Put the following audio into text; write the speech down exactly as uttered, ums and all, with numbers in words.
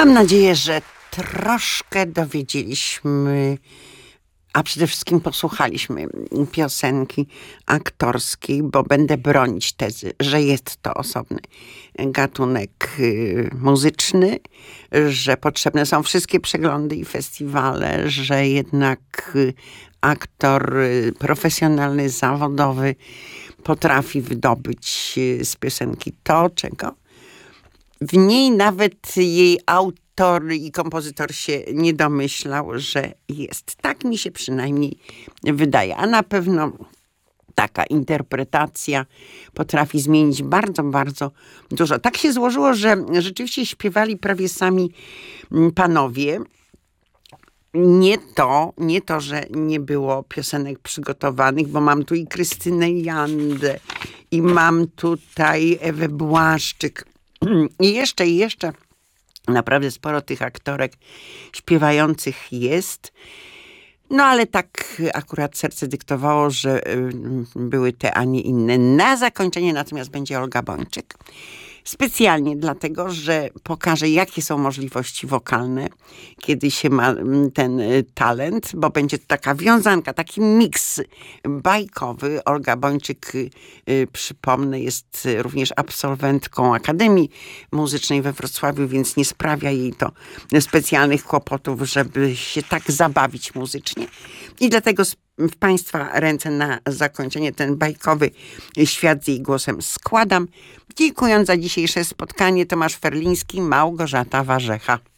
Mam nadzieję, że troszkę dowiedzieliśmy, a przede wszystkim posłuchaliśmy piosenki aktorskiej, bo będę bronić tezy, że jest to osobny gatunek muzyczny, że potrzebne są wszystkie przeglądy i festiwale, że jednak aktor profesjonalny, zawodowy potrafi wydobyć z piosenki to, czego w niej nawet jej autor i kompozytor się nie domyślał, że jest. Tak mi się przynajmniej wydaje. A na pewno taka interpretacja potrafi zmienić bardzo, bardzo dużo. Tak się złożyło, że rzeczywiście śpiewali prawie sami panowie. Nie to, nie to, że nie było piosenek przygotowanych, bo mam tu i Krystynę Jandę, i mam tutaj Ewę Błaszczyk, i jeszcze, i jeszcze naprawdę sporo tych aktorek śpiewających jest. No ale tak akurat serce dyktowało, że były te, a nie inne. Na zakończenie natomiast będzie Olga Bończyk. Specjalnie dlatego, że pokaże, jakie są możliwości wokalne, kiedy się ma ten talent, bo będzie to taka wiązanka, taki miks bajkowy. Olga Bończyk, przypomnę, jest również absolwentką Akademii Muzycznej we Wrocławiu, więc nie sprawia jej to specjalnych kłopotów, żeby się tak zabawić muzycznie. I dlatego w Państwa ręce na zakończenie ten bajkowy świat z jej głosem składam. Dziękując za dzisiejsze spotkanie, Tomasz Ferliński, Małgorzata Warzecha.